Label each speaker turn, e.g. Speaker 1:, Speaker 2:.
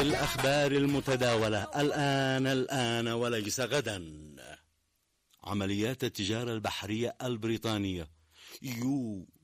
Speaker 1: في الأخبار المتداولة الآن وليس غدا. عمليات التجارة البحرية البريطانية